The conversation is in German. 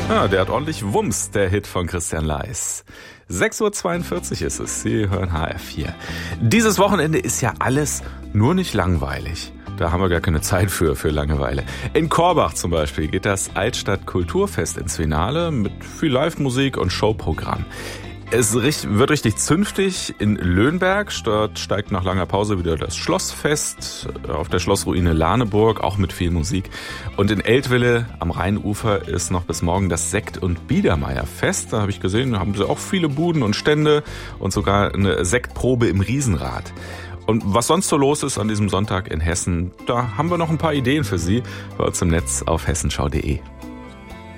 Ja, der hat ordentlich Wumms, der Hit von Christian Leis. 6:42 Uhr ist es. Sie hören HR4. Dieses Wochenende ist ja alles nur nicht langweilig. Da haben wir gar keine Zeit für Langeweile. In Korbach zum Beispiel geht das Altstadt Kulturfest ins Finale mit viel Live-Musik und Showprogramm. Es wird richtig zünftig in Löhnberg. Dort steigt nach langer Pause wieder das Schlossfest auf der Schlossruine Laneburg, auch mit viel Musik. Und in Eltville am Rheinufer ist noch bis morgen das Sekt- und Biedermeierfest. Da habe ich gesehen, da haben sie auch viele Buden und Stände und sogar eine Sektprobe im Riesenrad. Und was sonst so los ist an diesem Sonntag in Hessen, da haben wir noch ein paar Ideen für Sie bei uns im Netz auf hessenschau.de.